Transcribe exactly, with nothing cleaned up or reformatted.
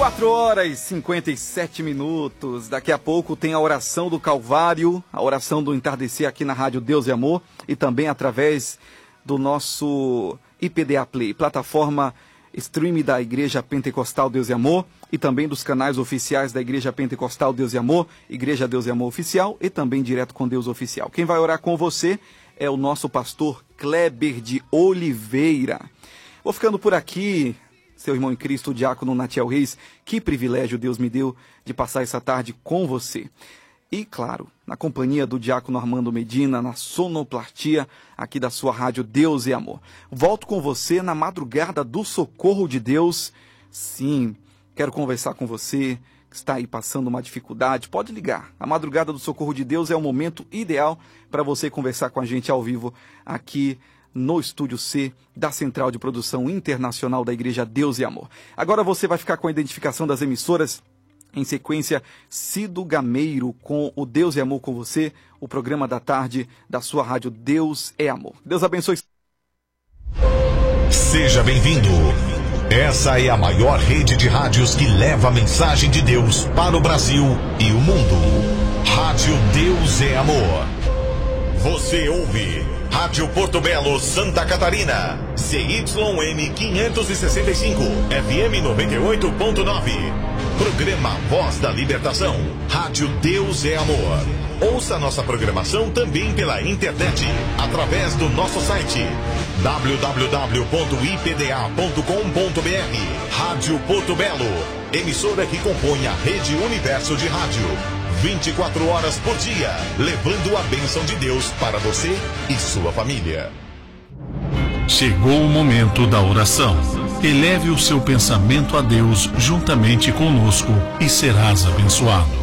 quatro horas e cinquenta e sete minutos. Daqui a pouco tem a oração do Calvário, a oração do entardecer aqui na Rádio Deus e Amor e também através do nosso I P D A Play, plataforma stream da Igreja Pentecostal Deus e Amor e também dos canais oficiais da Igreja Pentecostal Deus e Amor, Igreja Deus e Amor Oficial e também Direto com Deus Oficial. Quem vai orar com você é o nosso pastor Kleber de Oliveira. Vou ficando por aqui, seu irmão em Cristo, o diácono Natiel Reis. Que privilégio Deus me deu de passar essa tarde com você. E, claro, na companhia do diácono Armando Medina, na sonoplastia aqui da sua rádio Deus e Amor. Volto com você na madrugada do socorro de Deus. Sim, quero conversar com você que está aí passando uma dificuldade. Pode ligar. A madrugada do socorro de Deus é o momento ideal para você conversar com a gente ao vivo aqui no Estúdio C da Central de Produção Internacional da Igreja Deus e Amor. Agora você vai ficar com a identificação das emissoras. Em sequência, Cido Gameiro com o Deus e Amor com você, o programa da tarde da sua rádio Deus é Amor. Deus abençoe. Seja bem-vindo. Essa é a maior rede de rádios que leva a mensagem de Deus para o Brasil e o mundo. Rádio Deus é Amor. Você ouve Rádio Porto Belo, Santa Catarina, C Y M quinhentos e sessenta e cinco, F M noventa e oito ponto nove. Programa Voz da Libertação, Rádio Deus é Amor. Ouça nossa programação também pela internet, através do nosso site w w w ponto i p d a ponto com ponto b r. Rádio Porto Belo, emissora que compõe a Rede Universo de Rádio. vinte e quatro horas por dia, levando a bênção de Deus para você e sua família. Chegou o momento da oração. Eleve o seu pensamento a Deus juntamente conosco e serás abençoado.